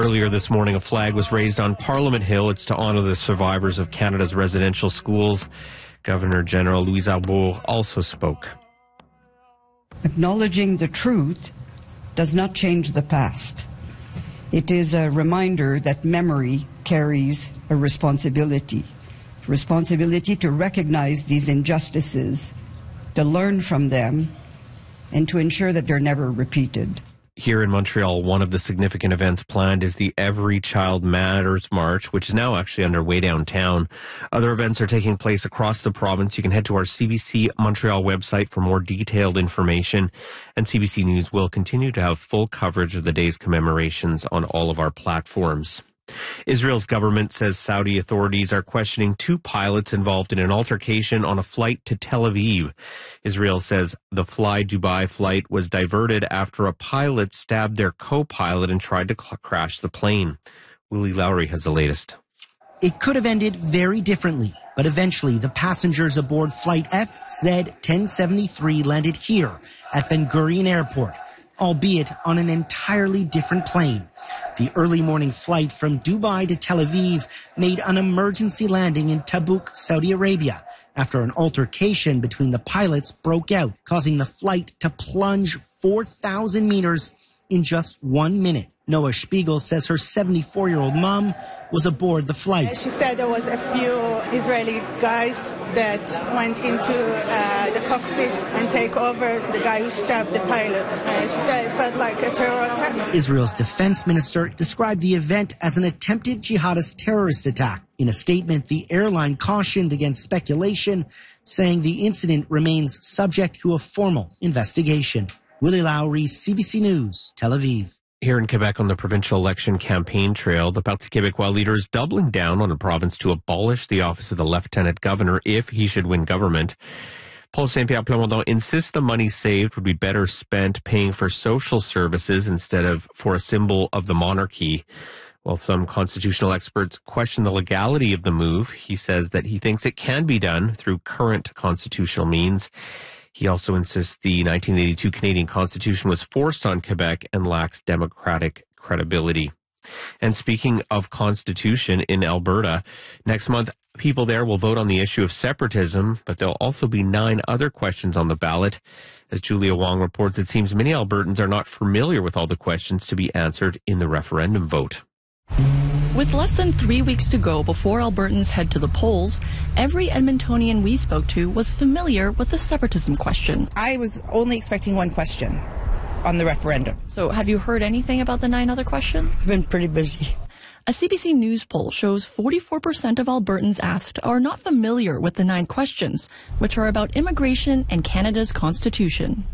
Earlier this morning, a flag was raised on Parliament Hill. It's to honor the survivors of Canada's residential schools. Governor General Louise Arbour also spoke. Acknowledging the truth does not change the past. It is a reminder that memory carries a responsibility to recognize these injustices, to learn from them, and to ensure that they're never repeated. Here in Montreal, one of the significant events planned is the Every Child Matters March, which is now actually underway downtown. Other events are taking place across the province. You can head to our CBC Montreal website for more detailed information. And CBC News will continue to have full coverage of the day's commemorations on all of our platforms. Israel's government says Saudi authorities are questioning 2 pilots involved in an altercation on a flight to Tel Aviv. Israel says the Fly Dubai flight was diverted after a pilot stabbed their co-pilot and tried to crash the plane. Willie Lowry has the latest. It could have ended very differently, but eventually the passengers aboard flight FZ-1073 landed here at Ben Gurion Airport, albeit on an entirely different plane. The early morning flight from Dubai to Tel Aviv made an emergency landing in Tabuk, Saudi Arabia, after an altercation between the pilots broke out, causing the flight to plunge 4,000 meters in just 1 minute. Noah Spiegel says her 74-year-old mom was aboard the flight. She said there was a few Israeli guys that went into the cockpit and take over the guy who stabbed the pilot. She said it felt like a terror attack. Israel's defense minister described the event as an attempted jihadist terrorist attack. In a statement, the airline cautioned against speculation, saying the incident remains subject to a formal investigation. Willie Lowry, CBC News, Tel Aviv. Here in Quebec on the provincial election campaign trail, the Parti Québécois leader is doubling down on the province to abolish the office of the lieutenant governor if he should win government. Paul Saint-Pierre Plamondon insists the money saved would be better spent paying for social services instead of for a symbol of the monarchy. While some constitutional experts question the legality of the move, he says that he thinks it can be done through current constitutional means. He also insists the 1982 Canadian Constitution was forced on Quebec and lacks democratic credibility. And speaking of Constitution in Alberta, next month, people there will vote on the issue of separatism, but there'll also be 9 other questions on the ballot. As Julia Wong reports, it seems many Albertans are not familiar with all the questions to be answered in the referendum vote. With less than 3 weeks to go before Albertans head to the polls, every Edmontonian we spoke to was familiar with the separatism question. I was only expecting one question on the referendum. So have you heard anything about the 9 other questions? I've been pretty busy. A CBC News poll shows 44% of Albertans asked are not familiar with the 9 questions, which are about immigration and Canada's constitution.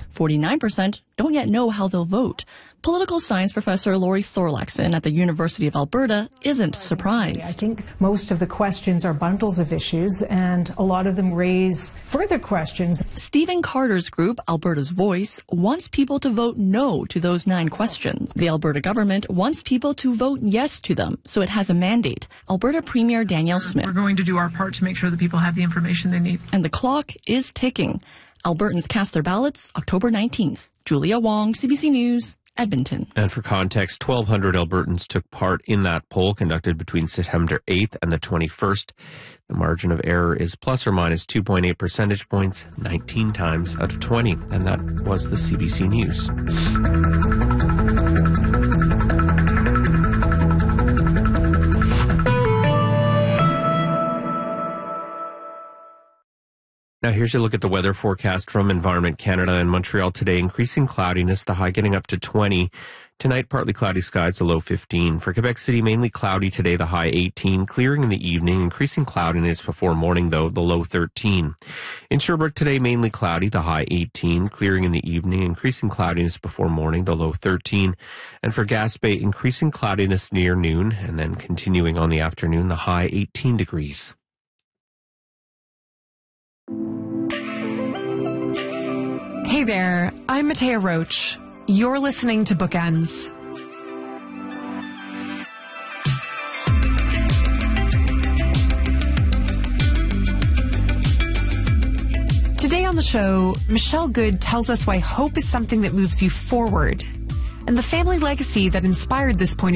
49% don't yet know how they'll vote. Political science professor Laurie Thorlaxon at the University of Alberta isn't surprised. I think most of the questions are bundles of issues, and a lot of them raise further questions. Stephen Carter's group, Alberta's Voice, wants people to vote no to those 9 questions. The Alberta government wants people to vote yes to them, so it has a mandate. Alberta Premier Danielle Smith. We're going to do our part to make sure that people have the information they need. And the clock is ticking. Albertans cast their ballots October 19th. Julia Wong, CBC News, Edmonton. And for context, 1,200 Albertans took part in that poll conducted between September 8th and the 21st. The margin of error is plus or minus 2.8 percentage points, 19 times out of 20. And that was the CBC News. Now here's a look at the weather forecast from Environment Canada. In Montreal today, increasing cloudiness, the high getting up to 20. Tonight, partly cloudy skies, the low 15. For Quebec City, mainly cloudy today, the high 18. Clearing in the evening, increasing cloudiness before morning, though, the low 13. In Sherbrooke today, mainly cloudy, the high 18. Clearing in the evening, increasing cloudiness before morning, the low 13. And for Gaspé, increasing cloudiness near noon, and then continuing on the afternoon, the high 18 degrees. Hey there, I'm Matea Roach. You're listening to Bookends. Today on the show, Michelle Good tells us why hope is something that moves you forward, and the family legacy that inspired this point